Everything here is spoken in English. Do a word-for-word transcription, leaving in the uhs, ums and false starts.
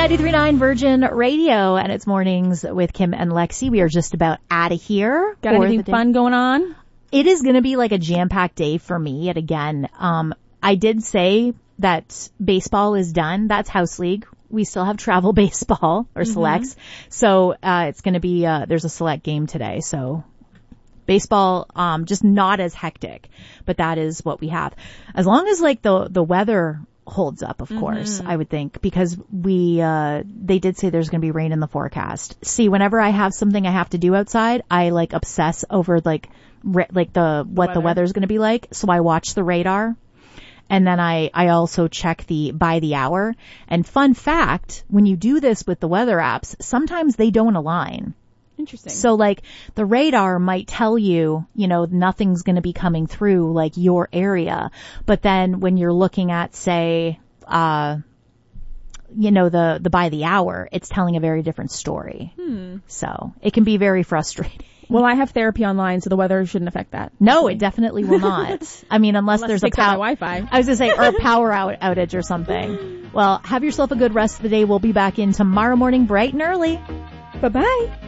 ninety-three point nine Virgin Radio, and it's Mornings with Kim and Lexi. We are just about out of here. Got anything fun going on? It is going to be like a jam-packed day for me. And again, um, I did say that baseball is done. That's House League. We still have travel baseball or mm-hmm. selects. So, uh, it's going to be, uh, there's a select game today. So baseball, um, just not as hectic, but that is what we have. As long as like the, the weather holds up, of mm-hmm. course, I would think, because we, uh, they did say there's going to be rain in the forecast. See, whenever I have something I have to do outside, I like obsess over like, re- like the, what weather. the weather's going to be like. So I watch the radar. And then I, I also check the by the hour. And fun fact, when you do this with the weather apps, sometimes they don't align. Interesting. So like the radar might tell you, you know, nothing's going to be coming through like your area. But then when you're looking at, say, uh, you know, the, the by the hour, it's telling a very different story. Hmm. So it can be very frustrating. Well, I have therapy online, so the weather shouldn't affect that. No, it definitely will not. I mean, unless, unless there's a power Wi-Fi. I was going to say, or a power out- outage or something. Well, have yourself a good rest of the day. We'll be back in tomorrow morning bright and early. Bye-bye.